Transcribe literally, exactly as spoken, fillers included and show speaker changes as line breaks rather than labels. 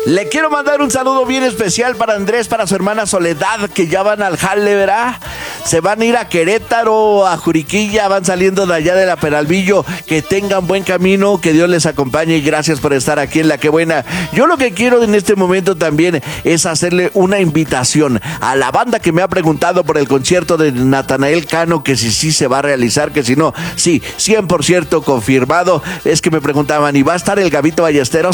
Le quiero mandar un saludo bien especial para Andrés, para su hermana Soledad, que ya van al jale, ¿verdad? Se van a ir a Querétaro, a Juriquilla, van saliendo de allá de la Peralvillo. Que tengan buen camino, que Dios les acompañe y gracias por estar aquí en La Que Buena. Yo lo que quiero en este momento también es hacerle una invitación a la banda que me ha preguntado por el concierto de Natanael Cano, que si sí se va a realizar, que si no, sí, cien por ciento confirmado. Es que me preguntaban, ¿y va a estar el Gabito Ballesteros?